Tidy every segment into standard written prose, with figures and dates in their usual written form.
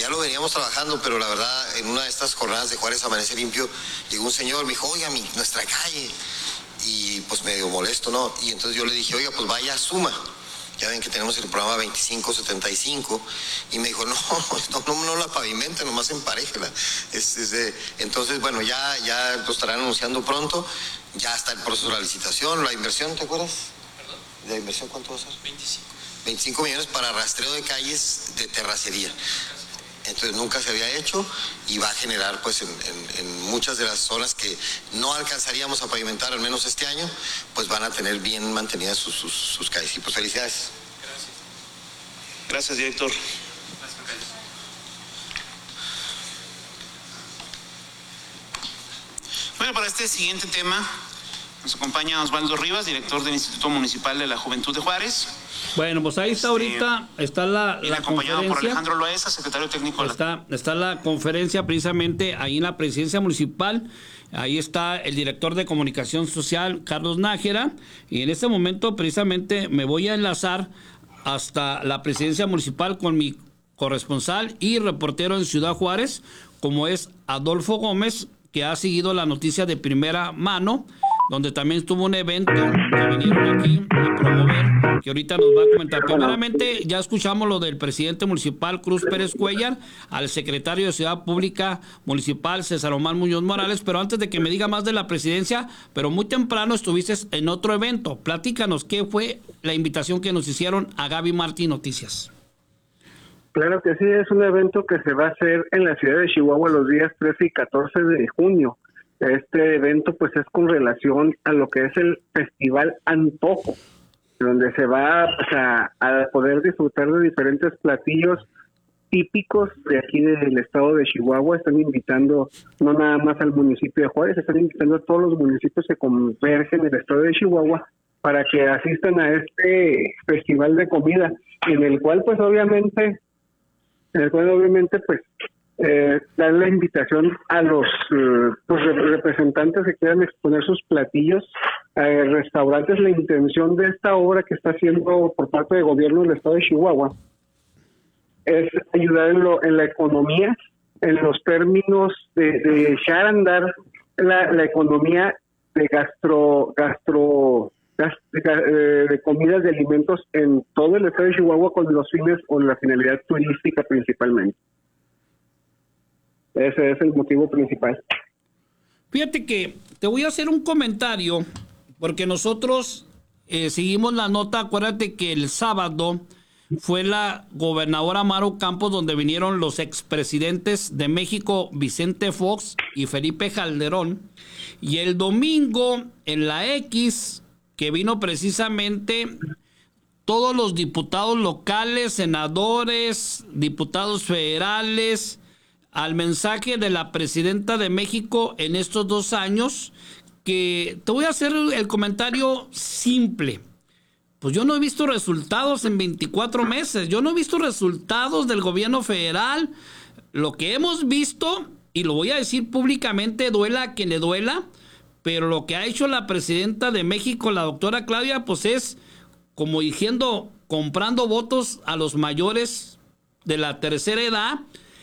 ya lo veníamos trabajando, pero la verdad, en una de estas jornadas de Juárez Amanece Limpio, llegó un señor, me dijo, oiga, nuestra calle, y pues medio molesto, ¿no? Y entonces yo le dije, oiga, pues vaya, suma. Ya ven que tenemos el programa 2575, y me dijo, no la pavimente, nomás emparéjela. Entonces, bueno, ya lo estarán anunciando pronto, ya está el proceso de la licitación, la inversión, ¿te acuerdas? ¿Perdón? ¿De la inversión cuánto va a ser? 25 millones para rastreo de calles de terracería. Entonces nunca se había hecho y va a generar pues en muchas de las zonas que no alcanzaríamos a pavimentar, al menos este año, pues van a tener bien mantenidas sus calles. Y pues felicidades. Gracias, director. Bueno, para este siguiente tema nos acompaña Osvaldo Rivas, director del Instituto Municipal de la Juventud de Juárez. Bueno, pues ahí está ahorita, está la acompañado conferencia. Por Alejandro Loaiza, secretario técnico. Está la conferencia precisamente ahí en la presidencia municipal. Ahí está el director de comunicación social, Carlos Nájera, y en este momento precisamente me voy a enlazar hasta la presidencia municipal con mi corresponsal y reportero en Ciudad Juárez, como es Adolfo Gómez, que ha seguido la noticia de primera mano, donde también estuvo un evento que vinieron aquí a promover, que ahorita nos va a comentar. Primeramente, ya escuchamos lo del presidente municipal Cruz Pérez Cuellar, al secretario de Ciudad Pública Municipal César Omar Muñoz Morales, pero antes de que me diga más de la presidencia, pero muy temprano estuviste en otro evento. Platícanos, ¿qué fue la invitación que nos hicieron a Gaby Martí Noticias? Claro que sí, es un evento que se va a hacer en la ciudad de Chihuahua los días 13 y 14 de junio. Este evento pues es con relación a lo que es el Festival Antojo, donde se va a poder disfrutar de diferentes platillos típicos de aquí del estado de Chihuahua. Están invitando no nada más al municipio de Juárez, están invitando a todos los municipios que convergen en el estado de Chihuahua para que asistan a este festival de comida, en el cual obviamente dan la invitación a los representantes que quieran exponer sus platillos, restaurantes. La intención de esta obra que está haciendo por parte del gobierno del estado de Chihuahua es ayudar en la economía, en los términos de echar a andar la economía de de comidas, de alimentos en todo el estado de Chihuahua, con los fines o la finalidad turística principalmente. Ese es el motivo principal. Fíjate que te voy a hacer un comentario, porque nosotros seguimos la nota. Acuérdate que el sábado fue la gobernadora Maru Campos, donde vinieron los expresidentes de México, Vicente Fox y Felipe Calderón. Y el domingo, en la X, que vino precisamente todos los diputados locales, senadores, diputados federales, al mensaje de la presidenta de México en estos 2 años, que te voy a hacer el comentario simple. Pues yo no he visto resultados en 24 meses, yo no he visto resultados del gobierno federal. Lo que hemos visto, y lo voy a decir públicamente, duela a quien le duela, pero lo que ha hecho la presidenta de México, la doctora Claudia, pues es como diciendo, comprando votos a los mayores de la tercera edad,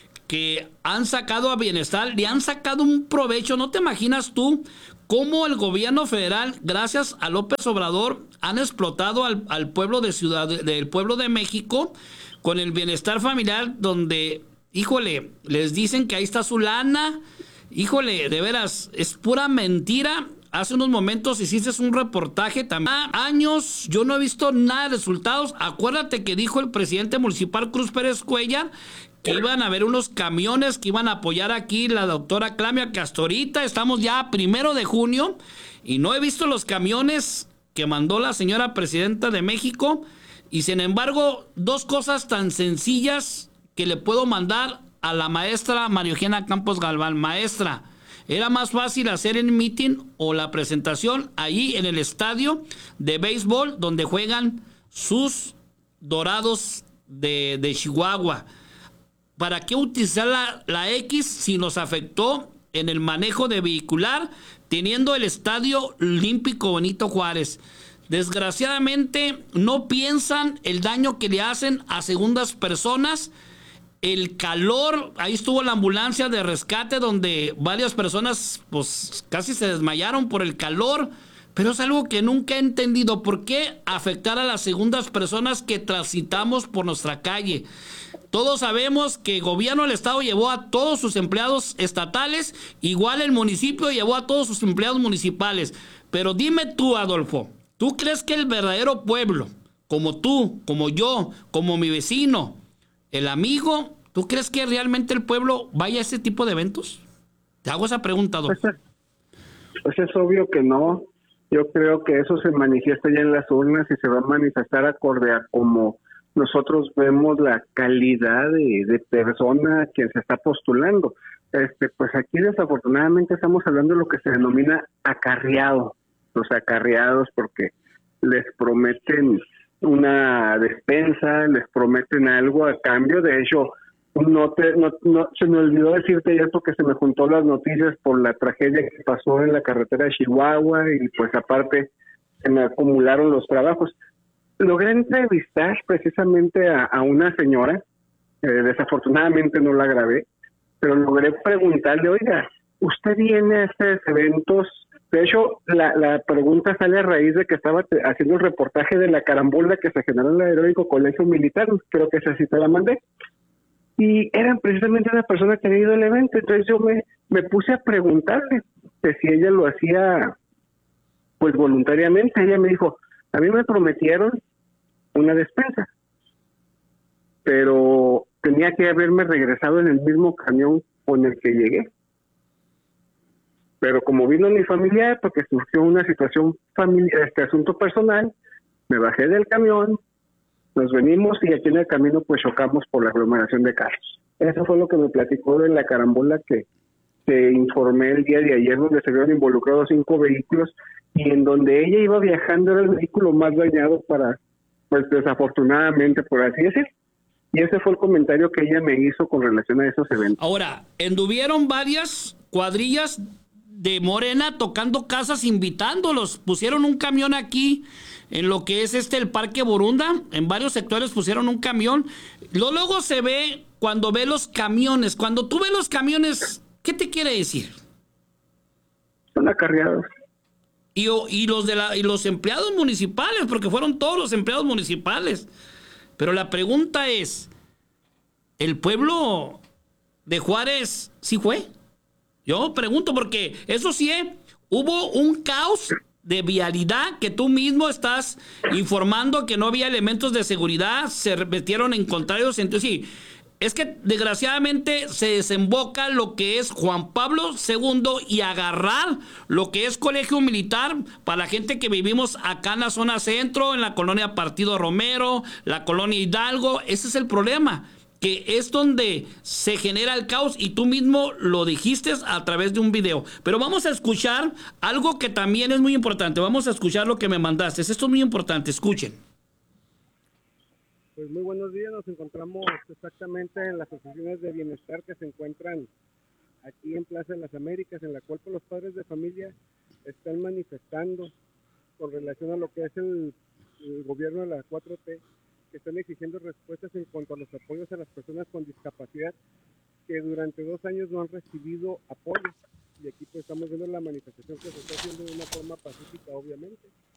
que han sacado a bienestar, le han sacado un provecho. No te imaginas tú cómo el gobierno federal, gracias a López Obrador, han explotado al pueblo del pueblo de México con el bienestar familiar, donde, híjole, les dicen que ahí está su lana. Híjole, de veras, es pura mentira. Hace unos momentos hiciste un reportaje también. Años, yo no he visto nada de resultados. Acuérdate que dijo el presidente municipal Cruz Pérez Cuellar que iban a haber unos camiones que iban a apoyar aquí la doctora Claudia, que hasta ahorita estamos ya 1 de junio y no he visto los camiones que mandó la señora presidenta de México. Y sin embargo, 2 cosas tan sencillas que le puedo mandar a la maestra María Eugenia Campos Galván. Maestra, era más fácil hacer el meeting o la presentación ahí en el estadio de béisbol donde juegan sus Dorados de Chihuahua. ¿Para qué utilizar la X si nos afectó en el manejo de vehicular, teniendo el Estadio Olímpico Benito Juárez? Desgraciadamente no piensan el daño que le hacen a segundas personas el calor, ahí estuvo la ambulancia de rescate donde varias personas pues casi se desmayaron por el calor, pero es algo que nunca he entendido. ¿Por qué afectar a las segundas personas que transitamos por nuestra calle? Todos sabemos que el gobierno del estado llevó a todos sus empleados estatales, igual el municipio llevó a todos sus empleados municipales. Pero dime tú, Adolfo, ¿tú crees que el verdadero pueblo, como tú, como yo, como mi vecino, el amigo, tú crees que realmente el pueblo vaya a ese tipo de eventos? Te hago esa pregunta, Adolfo. Pues es obvio que no. Yo creo que eso se manifiesta ya en las urnas y se va a manifestar acorde a como nosotros vemos la calidad de persona que se está postulando. Pues aquí desafortunadamente estamos hablando de lo que se denomina acarreado. Los acarreados, porque les prometen una despensa, les prometen algo a cambio. De hecho, no se me olvidó decirte ayer porque se me juntó las noticias por la tragedia que pasó en la carretera de Chihuahua y pues aparte se me acumularon los trabajos. Logré entrevistar precisamente a una señora, desafortunadamente no la grabé, pero logré preguntarle, oiga, ¿usted viene a estos eventos? De hecho, la pregunta sale a raíz de que estaba haciendo el reportaje de la carambola que se generó en el Heroico Colegio Militar, creo que esa sí te la mandé, y eran precisamente una persona que había ido al evento. Entonces yo me puse a preguntarle que si ella lo hacía pues voluntariamente. Ella me dijo, a mí me prometieron una despensa, pero tenía que haberme regresado en el mismo camión con el que llegué. Pero como vino mi familiar, porque surgió una situación familiar, asunto personal, me bajé del camión, nos venimos y aquí en el camino pues chocamos por la aglomeración de carros. Eso fue lo que me platicó de la carambola que informé el día de ayer, donde se vieron involucrados 5 vehículos y en donde ella iba viajando era el vehículo más dañado pues desafortunadamente, por así decir. Y ese fue el comentario que ella me hizo con relación a esos eventos. Ahora, anduvieron varias cuadrillas de Morena tocando casas, invitándolos. Pusieron un camión aquí en lo que es el Parque Borunda. En varios sectores pusieron un camión. Luego se ve cuando ve los camiones. Cuando tú ves los camiones, ¿qué te quiere decir? Son acarreados. Y los empleados municipales, porque fueron todos los empleados municipales. Pero la pregunta es, ¿el pueblo de Juárez sí fue? Yo pregunto porque eso sí, hubo un caos de vialidad que tú mismo estás informando que no había elementos de seguridad, se metieron en contrarios. Entonces sí, es que desgraciadamente se desemboca lo que es Juan Pablo II y agarrar lo que es colegio militar para la gente que vivimos acá en la zona centro, en la colonia Partido Romero, la colonia Hidalgo. Ese es el problema, que es donde se genera el caos y tú mismo lo dijiste a través de un video. Pero vamos a escuchar algo que también es muy importante. Vamos a escuchar lo que me mandaste. Esto es muy importante. Escuchen. Pues muy buenos días, nos encontramos exactamente en las oficinas de bienestar que se encuentran aquí en Plaza de las Américas, en la cual pues, los padres de familia están manifestando con relación a lo que es el gobierno de la 4T, que están exigiendo respuestas en cuanto a los apoyos a las personas con discapacidad que durante 2 años no han recibido apoyo. Y aquí pues estamos viendo la manifestación que se está haciendo de una forma pacífica, obviamente.